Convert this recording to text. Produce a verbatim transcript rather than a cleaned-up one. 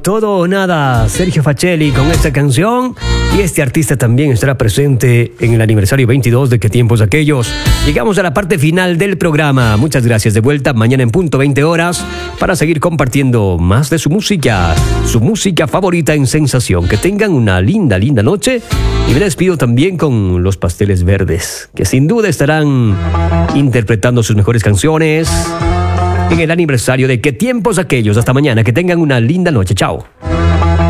Todo o Nada, Sergio Facelli con esta canción. Y este artista también estará presente en el aniversario veintidós de Qué tiempos aquellos. Llegamos a la parte final del programa. Muchas gracias. De vuelta mañana en punto veinte horas para seguir compartiendo más de su música, su música favorita en Sensación. Que tengan una linda, linda noche. Y me despido también con Los Pasteles Verdes, que sin duda estarán interpretando sus mejores canciones en el aniversario de Qué tiempos aquellos. Hasta mañana, que tengan una linda noche. Chao.